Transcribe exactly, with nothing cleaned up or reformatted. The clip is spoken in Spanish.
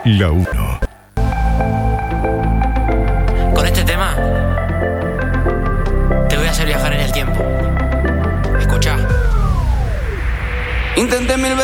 La uno. Con este tema te voy a hacer viajar en el tiempo. Escuchá. Intenté mil veces